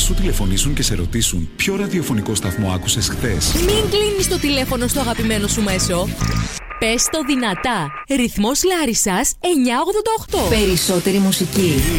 σου τηλεφωνήσουν και σε ρωτήσουν ποιο ραδιοφωνικό σταθμό άκουσες χθες? Μην κλείνεις το τηλέφωνο στο αγαπημένο σου μέσο. Πες το δυνατά. Ρυθμός Λάρισσας 988. Περισσότερη μουσική.